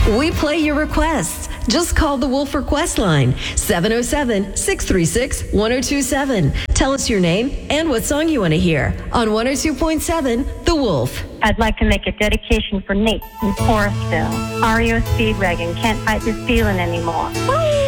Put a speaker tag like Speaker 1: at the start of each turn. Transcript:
Speaker 1: We play your requests. Just call the Wolf Request line, 707-636-1027. Tell us your name and what song you want to hear on 102.7 The Wolf.
Speaker 2: I'd like to make a dedication for Nate in Forestville. REO Speedwagon, can't fight this feeling anymore. Woo!